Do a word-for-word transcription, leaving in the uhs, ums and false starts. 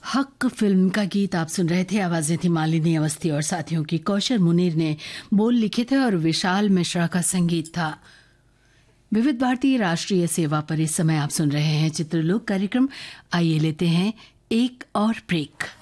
हक फिल्म का गीत आप सुन रहे थे। आवाजें थी मालिनी अवस्थी और साथियों की। कौशल मुनीर ने बोल लिखे थे और विशाल मिश्रा का संगीत था। विविध भारतीय राष्ट्रीय सेवा पर इस समय आप सुन रहे हैं चित्रलोक कार्यक्रम। आइए लेते हैं एक और ब्रेक।